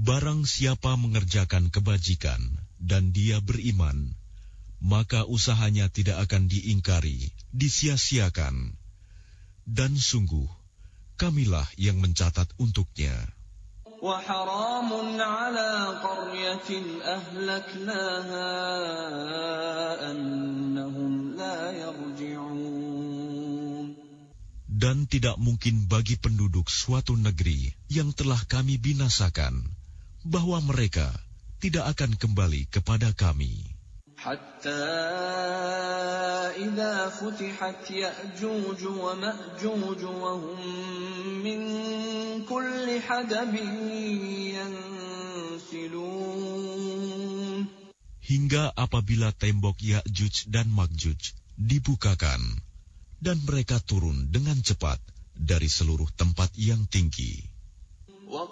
Barang siapa mengerjakan kebajikan dan dia beriman, maka usahanya tidak akan diingkari, disia-siakan. Dan sungguh, kamilah yang mencatat untuknya. وَحَرَامٌ عَلَى قَرْيَةٍ أَهْلَكْنَاهَا أَنَّهُمْ لَا يَرْجِعُونَ. Dan tidak mungkin bagi penduduk suatu negeri yang telah kami binasakan, bahwa mereka tidak akan kembali kepada kami. Hatta idza futihat Ya'juj wa Ma'juj wa hum min kulli hadabin yansilun. Hingga apabila tembok Ya'juj dan Ma'juj dibukakan, dan mereka turun dengan cepat dari seluruh tempat yang tinggi.